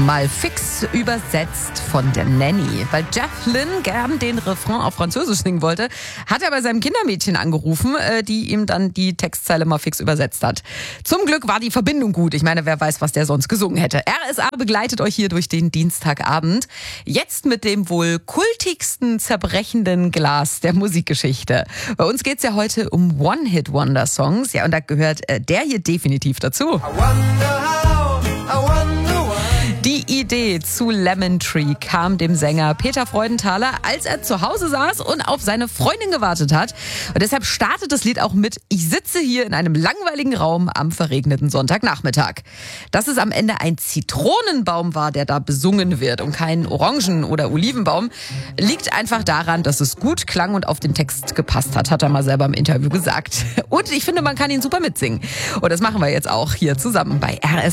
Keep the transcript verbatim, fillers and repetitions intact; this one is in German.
mal fix übersetzt von der Nanny. Weil Jeff Lynne gern den Refrain auf Französisch singen wollte, hat er bei seinem Kindermädchen angerufen, die ihm dann die Textzeile mal fix übersetzt hat. Zum Glück war die Verbindung gut. Ich meine, wer weiß, was der sonst gesungen hätte. R S A begleitet euch hier durch den Dienstagabend. Jetzt mit dem wohl kultigsten zerbrechenden Glas der Musikgeschichte. Bei uns geht's ja heute um One-Hit-Wonder-Songs. Ja, und da gehört äh, der hier definitiv dazu. Die Idee zu Lemon Tree kam dem Sänger Peter Freudenthaler, als er zu Hause saß und auf seine Freundin gewartet hat. Und deshalb startet das Lied auch mit: Ich sitze hier in einem langweiligen Raum am verregneten Sonntagnachmittag. Dass es am Ende ein Zitronenbaum war, der da besungen wird und kein Orangen- oder Olivenbaum, liegt einfach daran, dass es gut klang und auf den Text gepasst hat, hat er mal selber im Interview gesagt. Und ich finde, man kann ihn super mitsingen. Und das machen wir jetzt auch hier zusammen bei R S A.